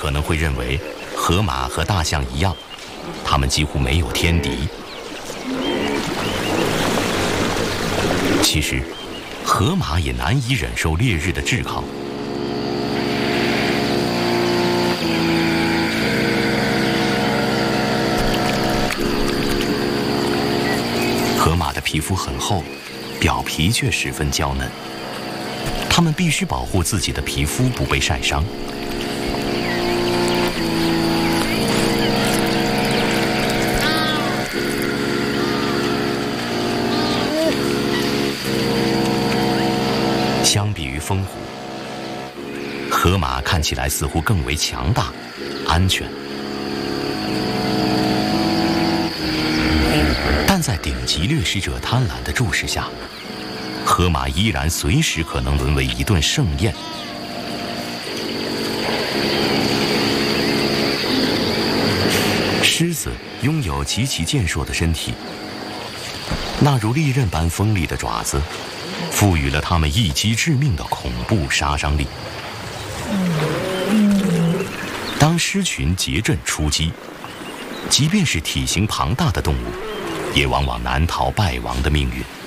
可能会认为，河马和大象一样，它们几乎没有天敌。其实，河马也难以忍受烈日的炙烤。河马的皮肤很厚，表皮却十分娇嫩。它们必须保护自己的皮肤不被晒伤。相比于风虎，河马看起来似乎更为强大、安全。但在顶级掠食者贪婪的注视下，河马依然随时可能沦为一顿盛宴。狮子拥有极其健硕的身体，那如利刃般锋利的爪子，赋予了它们一击致命的恐怖杀伤力。当狮群结阵出击，即便是体型庞大的动物，也往往难逃败亡的命运。